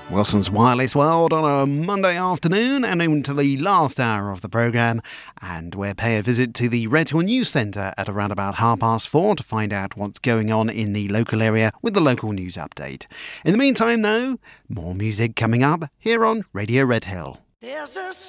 Wilson's Wireless World on a Monday afternoon and into the last hour of the programme, and we'll pay a visit to the Redhill News Centre at around about 4:30 to find out what's going on in the local area with the local news update. In the meantime though, more music coming up here on Radio Redhill. There's a